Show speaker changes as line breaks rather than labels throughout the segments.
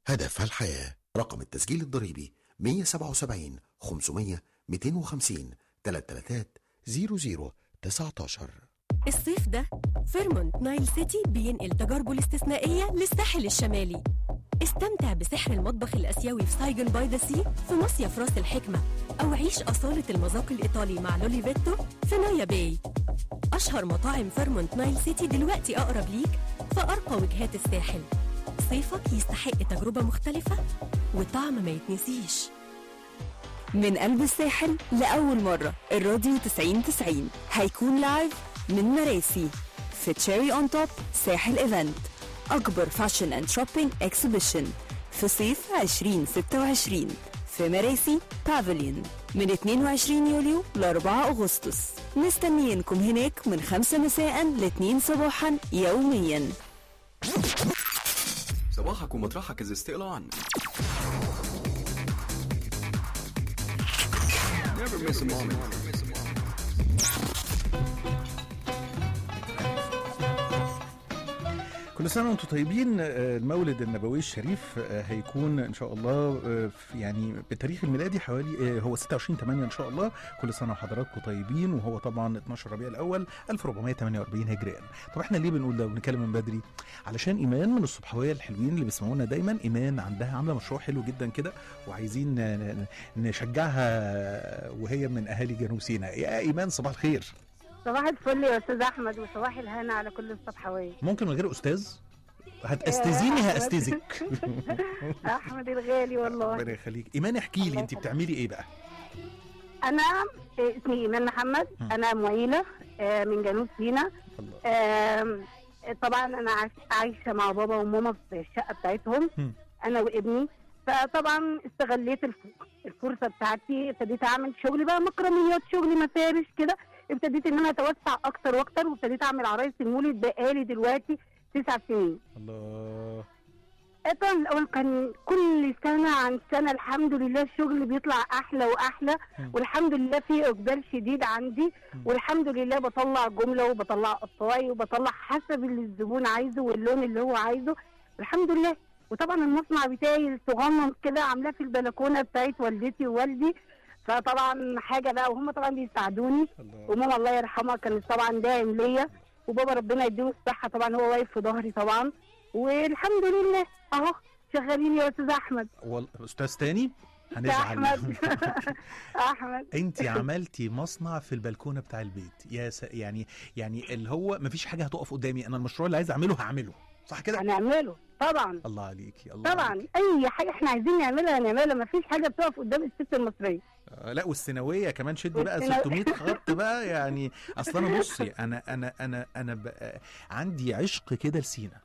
هدف الحياة. رقم التسجيل الضريبي 177 500 250 333 0019.
الصيف ده فيرمونت نايل سيتي بينقل تجاربه الاستثنائية للساحل الشمالي. استمتع بسحر المطبخ الآسيوي في سايجن باي ذا سي في مصيف راس الحكمة، أو عيش أصالة المذاق الإيطالي مع لولي فيتو في نايا باي. أشهر مطاعم فيرمونت نايل سيتي دلوقتي أقرب ليك في أرقى وجهات الساحل. صيفك يستحق تجربة مختلفة وطعم ما يتنسيش.
من قلب الساحل لأول مرة الراديو 90-90 هيكون لايف من مراسي في تشيري اون توب ساحل ايفنت، أكبر فاشن اند شوبينج اكسبيشن في صيف 2026 في مراسي بافليون من 22 يوليو ل 4 أغسطس. مستنيينكم هناك من 5 مساء ل 2 صباحا يوميا.
صباحك ومطرحك إذا استقلال. Never miss a moment.
كل سنة وانتم طيبين. المولد النبوي الشريف هيكون ان شاء الله يعني بالتاريخ الميلادي حوالي هو 26/8 ان شاء الله. كل سنة وحضراتكم طيبين، وهو طبعا 12 ربيع الاول 1448 هجريا. طب احنا ليه بنقول ده ونتكلم من بدري؟ علشان ايمان من الصبحويه الحلوين اللي بيسمعونا دايما، ايمان عامله مشروع حلو جدا كده، وعايزين نشجعها، وهي من اهالي جنوب سيناء. يا ايمان صباح الخير.
صباح الفل يا استاذ احمد، وصباح الهنا على كل الصبحويه.
ممكن من غير استاذ؟ هتأستاذيني هأستاذك.
احمد الغالي والله.
ربنا يخليك. ايمان احكي لي انت بتعملي ايه بقى؟
انا اسمي ايمان محمد، انا معيله من جنوب سيناء. طبعا انا عايشه مع بابا وماما في الشقه بتاعتهم انا وابني. فطبعا استغليت الفرصه بتاعتي، ابتديت اعمل شغل بقى مكرميات، شغل مفارش كده. ابتديت ان انا اتوسع اكتر واكتر، وابتديت اعمل عرايس المولد بقالي دلوقتي 9 سنين.
الله.
طبعا الاول كان كل سنه عن سنه الحمد لله الشغل بيطلع احلى واحلى، والحمد لله في اقبال شديد عندي، والحمد لله بطلع جمله وبطلع قطاعي وبطلع حسب اللي الزبون عايزه واللون اللي هو عايزه الحمد لله. وطبعا المصنع بتاعي الصغنن كده عاملاه في البلكونه بتاعت والدتي ووالدي، فطبعا حاجه بقى، وهم طبعا بيساعدوني. وماما الله يرحمها كانت طبعا داعم ليا، وبابا ربنا يديله الصحه طبعا هو واقف في ظهري طبعا، والحمد لله اهو شغالين يا استاذ احمد.
استاذ تاني هنزعل.
احمد احمد
انت عملتي مصنع في البلكونه بتاع البيت. يعني اللي هو مفيش حاجه هتقف قدامي، انا المشروع اللي عايز اعمله هعمله، صح كده؟
هنعمله طبعا.
الله عليكي. الله
طبعا
عليكي.
اي حاجه احنا عايزين نعملها هنعملها، مفيش حاجه بتقف قدام الست المصريه.
لا والسنويه كمان شدي بقى 600 خط بقى يعني. اصلا انا بصي انا بقى عندي عشق كده لسينا،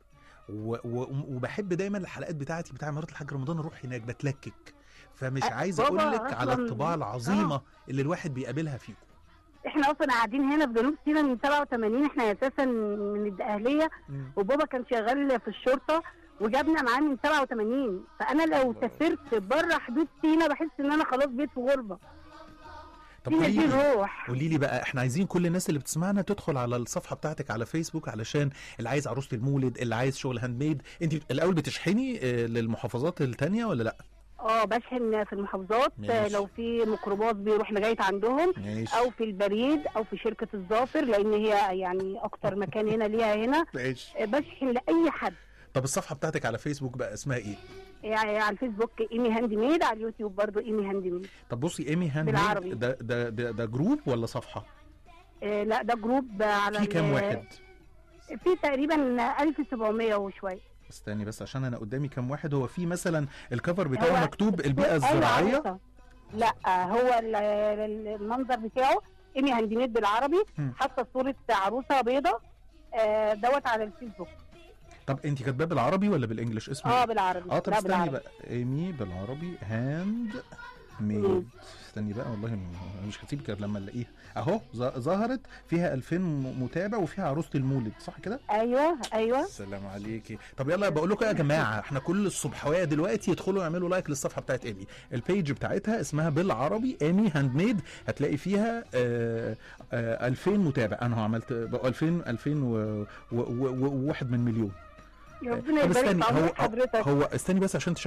وبحب دايما الحلقات بتاعتي بتاع مرات الحاج رمضان اروح هناك بتلكك، فمش عايز اقول لك على الطباعه العظيمه اللي الواحد بيقابلها فيكم.
احنا اصلا قاعدين هنا في جنوب سيناء من 87، احنا اساسا من الدقهليه، وبابا كان شغال في الشرطه وجابنا معاه من 87. فانا لو سافرت بره حدود سيناء بحس ان انا خلاص بيت في غربه.
طب قولي لي بقى، احنا عايزين كل الناس اللي بتسمعنا تدخل على الصفحه بتاعتك على فيسبوك، علشان اللي عايز عروسه المولد، اللي عايز شغل هاند ميد. انت الاول بتشحني للمحافظات الثانيه ولا لا؟
بشحن في المحافظات. لو في ميكروباص بيروح لغايه عندهم ماشي. او في البريد او في شركه الظافر، لان هي يعني اكتر مكان هنا ليها هنا ماشي. بشحن لاي حد.
طب الصفحه بتاعتك على فيسبوك بقى اسمها ايه؟
يعني على الفيسبوك ايمي هاند ميد، على اليوتيوب برضو ايمي هاند ميد.
طب بصي، ايمي هاند ميد ده جروب ولا صفحه؟
لا ده جروب. على
في كام واحد؟
في تقريبا 1700 وشويه.
استني بس عشان انا قدامي كام واحد. هو في مثلا الكفر بتاعه مكتوب البيئه الزراعيه؟
لا هو المنظر بتاعه ايمي هاند ميد بالعربي، حاطه صوره عروسه بيضه دوت على الفيسبوك.
طب انت كاتباه بالعربي ولا بالانجلش اسمه؟
بالعربي.
طب استني بقى، ايمي بالعربي هاند ميد. استني بقى والله مش هسيبك غير لما الاقيها اهو. ظهرت فيها 2000 متابع وفيها عروسه المولد، صح كده؟
ايوه.
السلام عليكي. طب يلا بقول لكم يا جماعه، احنا كل الصبحويه دلوقتي يدخلوا يعملوا لايك للصفحه بتاعت ايمي. البيج بتاعتها اسمها بالعربي ايمي هاند ميد، هتلاقي فيها 2000 متابع. انا عملت 2001 من مليون.
ربنا يبارك في حضرتك.
هو استني بس عشان